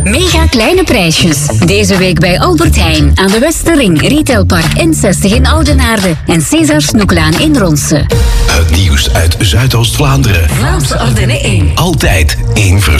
Mega kleine prijsjes. Deze week bij Albert Heijn aan de Westerring, Retailpark N60 in Oudenaarde en César Snoeklaan in Ronse. Het nieuws uit Zuidoost-Vlaanderen. Vlaamse Ardennen 1. Altijd in